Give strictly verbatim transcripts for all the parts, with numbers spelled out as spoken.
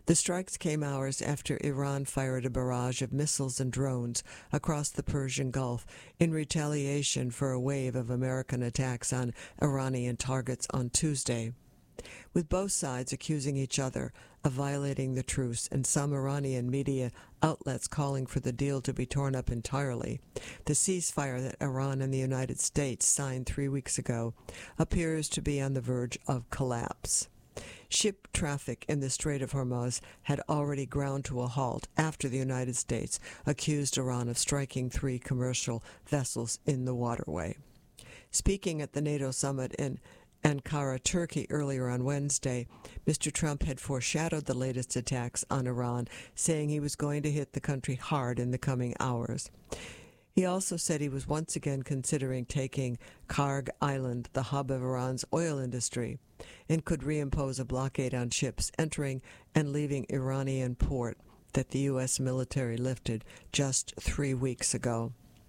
The strikes came hours after Iran fired a barrage of missiles and drones across the Persian Gulf in retaliation for a wave of American attacks on Iranian targets on Tuesday. With both sides accusing each other of violating the truce and some Iranian media outlets calling for the deal to be torn up entirely, the ceasefire that Iran and the United States signed three weeks ago appears to be on the verge of collapse. Ship traffic in the Strait of Hormuz had already ground to a halt after the United States accused Iran of striking three commercial vessels in the waterway. Speaking at the NATO summit in Ankara, Turkey, earlier on Wednesday, Mister Trump had foreshadowed the latest attacks on Iran, saying he was going to hit the country hard in the coming hours. He also said he was once again considering taking Karg Island, the hub of Iran's oil industry, and could reimpose a blockade on ships entering and leaving Iranian port that the U S military lifted just three weeks ago.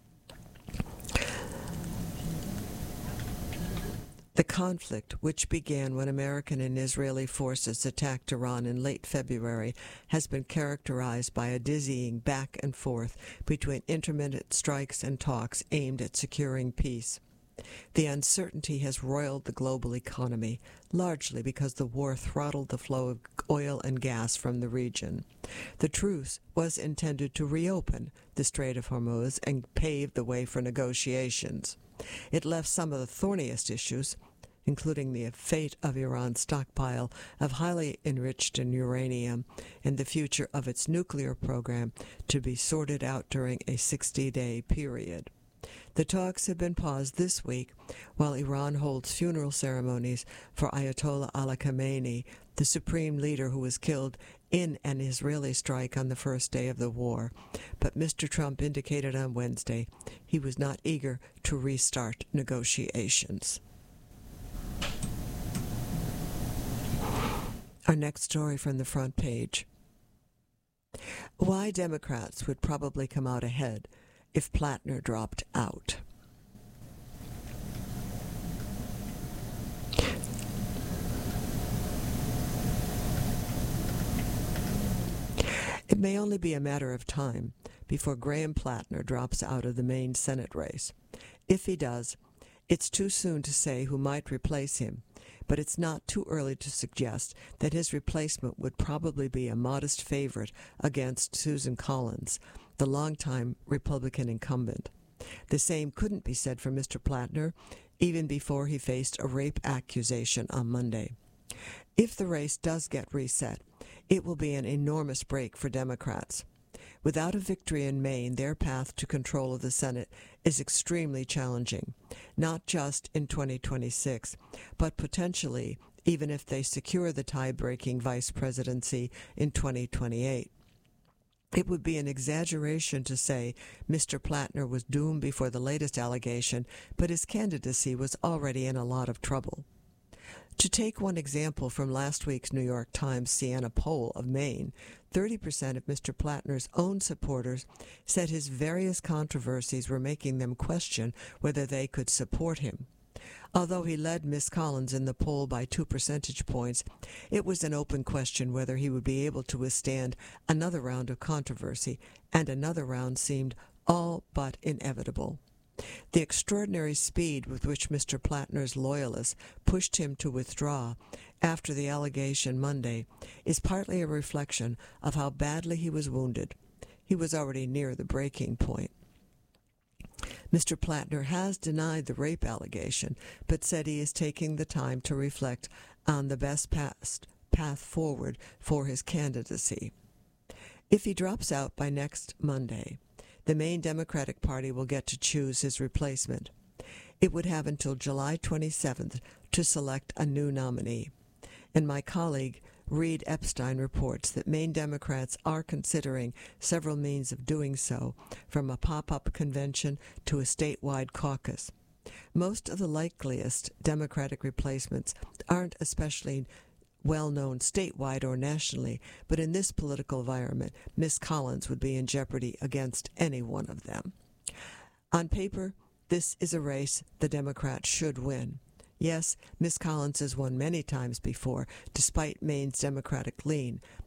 The conflict, which began when American and Israeli forces attacked Iran in late February, has been characterized by a dizzying back and forth between intermittent strikes and talks aimed at securing peace. The uncertainty has roiled the global economy, largely because the war throttled the flow of oil and gas from the region. The truce was intended to reopen the Strait of Hormuz and pave the way for negotiations. It left some of the thorniest issues, including the fate of Iran's stockpile of highly enriched uranium and the future of its nuclear program, to be sorted out during a sixty-day period. The talks have been paused this week while Iran holds funeral ceremonies for Ayatollah Ali Khamenei, the supreme leader who was killed in an Israeli strike on the first day of the war. But Mister Trump indicated on Wednesday he was not eager to restart negotiations. Our next story from the front page. Why Democrats would probably come out ahead if Plattner dropped out. It may only be a matter of time before Graham Plattner drops out of the Maine Senate race. If he does, it's too soon to say who might replace him, but it's not too early to suggest that his replacement would probably be a modest favorite against Susan Collins, the longtime Republican incumbent. The same couldn't be said for Mister Plattner, even before he faced a rape accusation on Monday. If the race does get reset, it will be an enormous break for Democrats. Without a victory in Maine, their path to control of the Senate is extremely challenging, not just in twenty twenty-six, but potentially even if they secure the tie-breaking vice presidency in twenty twenty-eight. It would be an exaggeration to say Mister Plattner was doomed before the latest allegation, but his candidacy was already in a lot of trouble. To take one example from last week's New York Times Siena poll of Maine, thirty percent of Mister Plattner's own supporters said his various controversies were making them question whether they could support him. Although he led Miz Collins in the poll by two percentage points, it was an open question whether he would be able to withstand another round of controversy, and another round seemed all but inevitable. The extraordinary speed with which Mister Plattner's loyalists pushed him to withdraw after the allegation Monday is partly a reflection of how badly he was wounded. He was already near the breaking point. Mister Plattner has denied the rape allegation, but said he is taking the time to reflect on the best path, path forward for his candidacy. If he drops out by next Monday, the Maine Democratic Party will get to choose his replacement. It would have until July twenty-seventh to select a new nominee. And my colleague, Reed Epstein, reports that Maine Democrats are considering several means of doing so, from a pop-up convention to a statewide caucus. Most of the likeliest Democratic replacements aren't especially well-known statewide or nationally, but in this political environment, Miz Collins would be in jeopardy against any one of them. On paper, this is a race the Democrats should win. Yes, Miz Collins has won many times before, despite Maine's Democratic lean,